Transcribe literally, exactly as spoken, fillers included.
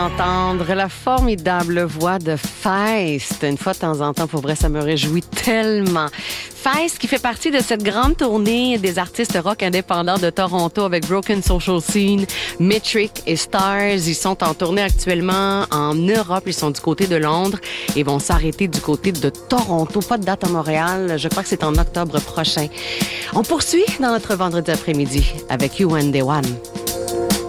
Entendre la formidable voix de Feist. Une fois de temps en temps, pour vrai, ça me réjouit tellement. Feist qui fait partie de cette grande tournée des artistes rock indépendants de Toronto avec Broken Social Scene, Metric et Stars. Ils sont en tournée actuellement en Europe. Ils sont du côté de Londres et vont s'arrêter du côté de Toronto. Pas de date à Montréal. Je crois que c'est en octobre prochain. On poursuit dans notre vendredi après-midi avec You and the One.